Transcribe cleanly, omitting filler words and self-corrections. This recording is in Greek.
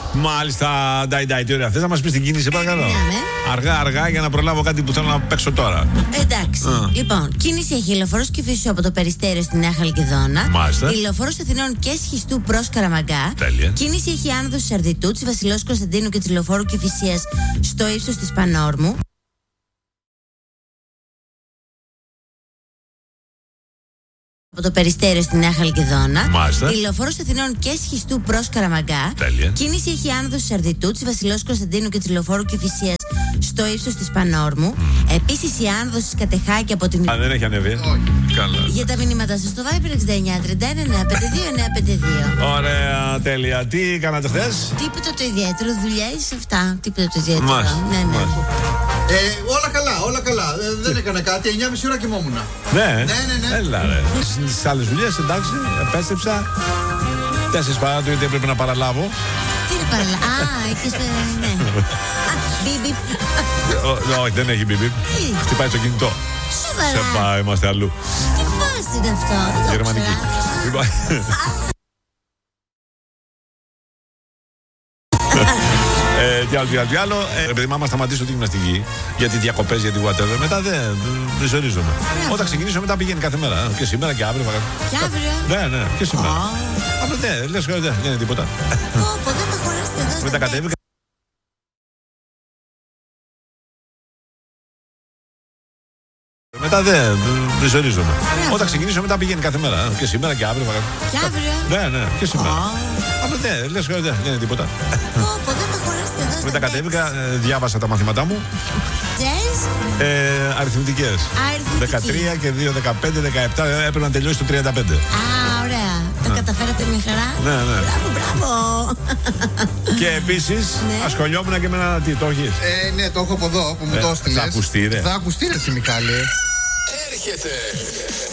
Μάλιστα, Ντάι, τι ωραία. Θες να μας πεις την κίνηση, παρακαλώ? Αργά, για να προλάβω κάτι που θέλω να παίξω τώρα. Εντάξει. Λοιπόν, κίνηση έχει λεωφορός Κηφισού από το Περιστέριο στη Νέα Χαλκιδόνα. Μάλιστα. Λεωφορός Αθηνών και Σχιστού προς Καραμαγκά. Τέλεια. Κίνηση έχει άνοδος της Αρδιτού, της Βασιλός Κωνσταντίνου και της λεωφόρου Κηφισίας στο ύψος της Πανόρμου. Από το Περιστέριο στη Νέα Χαλκιδόνα. Μάλιστα. Λεωφορός Αθηνών και Σχιστού προς Καραμαγκά. Τέλεια. Κίνηση έχει άνοδος της Αρδιτού, της Βασιλός Κωνσταντίνου και της λεωφόρου Κηφισίας στο ύψος της Πανόρμου. Επίσης η άνοδος της Κατεχάκη από την. Δεν έχει ανέβει. Όχι. Καλά. Για τα μηνύματα σας στο Viber 69-31-952-952. Ωραία, τέλεια. Τι κάνατε χθες? Τίποτα το ιδιαίτερο, δουλειά είσαι αυτά. Τίποτα το ιδιαίτερο. Ναι. Όλα καλά. Δεν έκανα κάτι. 9.30 ώρα κοιμόμουν. Ναι. Ναι. Έλα, ρε. Στις άλλες δουλειές, εντάξει, επέστρεψα. 4 παρά γιατί έπρεπε να παραλάβω. Τι είναι παραλάβω? Έχεις. Ναι. Μπιμπιπ. Όχι, δεν έχει μπιμπιπ. Χτυπάει το κινητό. Σοβαρά. Σε πάει, είμαστε αλλού. Τι φάση είναι αυτό? Γερμανική. Τι άλλο. Επειδή άμα σταματήσω τη γυμναστική για τη διακοπές, για τη whatever, μετά δεν ζορίζομαι. Όταν ξεκινήσω, μετά πηγαίνει κάθε μέρα. Και σήμερα και αύριο. Και αύριο? Ναι, και σήμερα. Απλά λες, δεν είναι τίποτα. Δεν θα χωρέσετε εδώ. Μετά κατέβηκα. Μετά δεν ζορίζομαι. Όταν ξεκινήσω, μετά πηγαίνει κάθε μέρα. Και σήμερα και αύριο. Και αύριο? Ναι, και σήμερα. Απλά λες, δεν είναι τίποτα. Δεν θα χωρέσετε εδώ. Μετά κατέβηκα, διάβασα τα μαθήματά μου. Αριθμητικές. 13 και 2, 15, 17. Έπρεπε να τελειώσει το 35. Ωραία. Το καταφέρατε μια χαρά. Ναι. Μπράβο. Και επίσης ασχολιόμουν και με ένα. Τι, το έχεις? Ναι, το έχω από εδώ που μου το έστειλες. Θα ακουστεί, ρε. Θα ακουστεί, ρε, Μιχάλη. Έρχεται